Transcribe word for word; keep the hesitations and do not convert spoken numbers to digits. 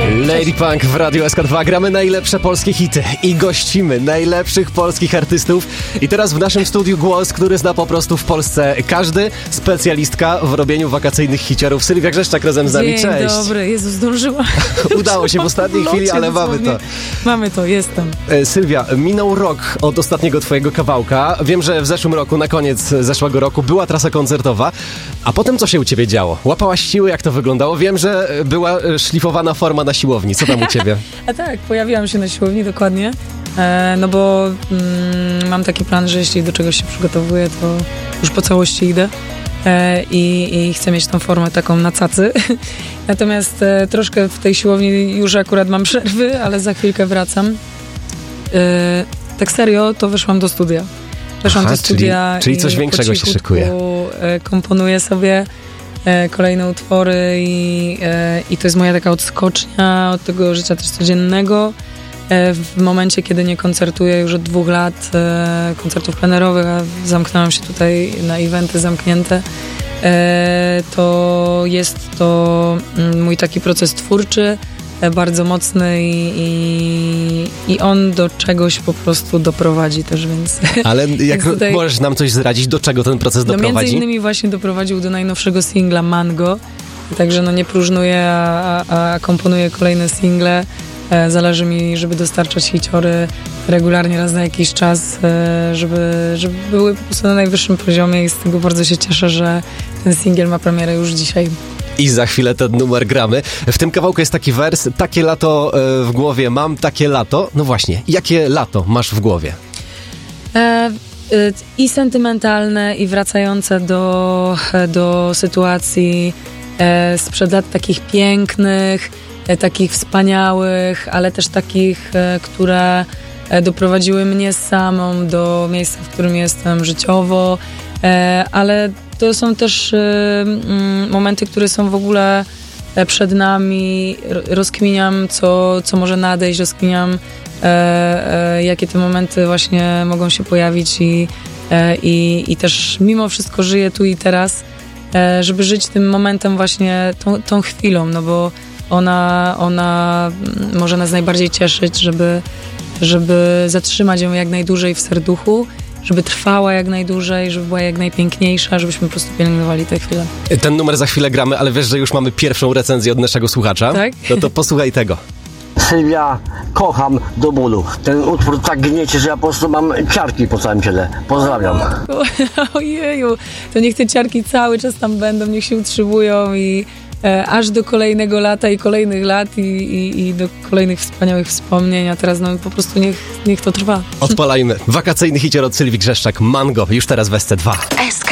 Lady Punk w Radiu S K dwa. Gramy najlepsze polskie hity i gościmy najlepszych polskich artystów. I teraz w naszym studiu głos, który zna po prostu w Polsce każdy. Specjalistka w robieniu wakacyjnych hiciorów. Sylwia Grzeszczak razem z nami. Dzień Cześć. dobry, Jezu, zdążyłam. Udało się w ostatniej chwili, ale mamy to. Mamy to, jestem. E, Sylwia, minął rok od ostatniego twojego kawałka. Wiem, że w zeszłym roku, na koniec zeszłego roku była trasa koncertowa. A potem co się u ciebie działo? Łapałaś siły, jak to wyglądało? Wiem, że była szlifowana forma na siłowni. Co tam u ciebie? A tak, pojawiłam się na siłowni, dokładnie. E, no bo mm, mam taki plan, że jeśli do czegoś się przygotowuję, to już po całości idę. E, i, I chcę mieć tą formę taką na cacy. Natomiast e, troszkę w tej siłowni już akurat mam przerwy, ale za chwilkę wracam. E, tak serio, to weszłam do studia. Weszłam Aha, do studia czyli, czyli coś większego się szykuje. E, komponuję sobie e, kolejne utwory i, e, i to jest moja taka odskocznia od tego życia też codziennego. E, w momencie, kiedy nie koncertuję już od dwóch lat e, koncertów plenerowych, a zamknęłam się tutaj na eventy zamknięte, e, to jest to mm, mój taki proces twórczy, bardzo mocny i, i, i on do czegoś po prostu doprowadzi też, więc... Ale jak tutaj, możesz nam coś zdradzić, do czego ten proces no doprowadzi? Między innymi właśnie doprowadził do najnowszego singla Mango, także no nie próżnuję, a, a, a komponuję kolejne single. E, zależy mi, żeby dostarczać hiciory regularnie raz na jakiś czas, e, żeby, żeby były po prostu na najwyższym poziomie i z tego bardzo się cieszę, że ten singiel ma premierę już dzisiaj. I za chwilę ten numer gramy. W tym kawałku jest taki wers, takie lato w głowie mam, takie lato. No właśnie, jakie lato masz w głowie? E, e, I sentymentalne, i wracające do, do sytuacji e, sprzed lat takich pięknych, e, takich wspaniałych, ale też takich, e, które doprowadziły mnie samą do miejsca, w którym jestem życiowo, e, ale to są też y, y, momenty, które są w ogóle przed nami. Rozkminiam, co, co może nadejść, rozkminiam, e, e, jakie te momenty właśnie mogą się pojawić i, e, i, i też mimo wszystko żyję tu i teraz, e, żeby żyć tym momentem właśnie, tą, tą chwilą, no bo ona, ona może nas najbardziej cieszyć, żeby, żeby zatrzymać ją jak najdłużej w serduchu, żeby trwała jak najdłużej, żeby była jak najpiękniejsza, żebyśmy po prostu pielęgnowali tę chwilę. Ten numer za chwilę gramy, ale wiesz, że już mamy pierwszą recenzję od naszego słuchacza? Tak? No to posłuchaj tego. Sylwia, kocham do bólu. Ten utwór tak gniecie, że ja po prostu mam ciarki po całym ciele. Pozdrawiam. Ojeju, to niech te ciarki cały czas tam będą, niech się utrzymują i e, aż do kolejnego lata i kolejnych lat i, i, i do kolejnych wspaniałych wspomnień, a teraz no po prostu niech, niech to trwa. Odpalajmy. Wakacyjny hicior od Sylwii Grzeszczak, Mango, już teraz w S C dwa.